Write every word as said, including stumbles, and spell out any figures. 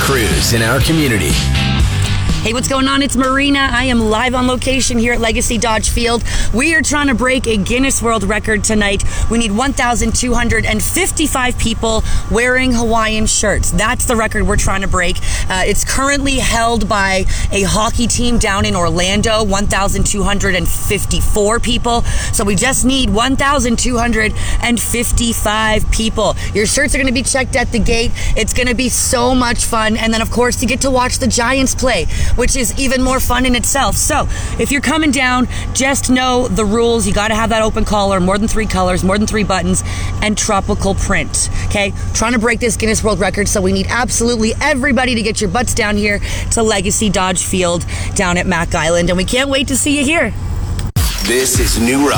crews in our community. Hey, what's going on? It's Marina. I am live on location here at Legacy Dodge Field. We are trying to break a Guinness World Record tonight. We need one thousand two hundred fifty-five people wearing Hawaiian shirts. That's the record we're trying to break. Uh, it's currently held by a hockey team down in Orlando, one thousand two hundred fifty-four people. So we just need one thousand two hundred fifty-five people. Your shirts are going to be checked at the gate. It's going to be so much fun. And then, of course, you get to watch the Giants play, which is even more fun in itself. So if you're coming down, just know the rules. You got to have that open collar, more than three colors, more than three buttons, and tropical print. Okay? Trying to break this Guinness World Record, so we need absolutely everybody to get your butts down here to Legacy Dodge Field down at Mack Island, and we can't wait to see you here. This is New Rock.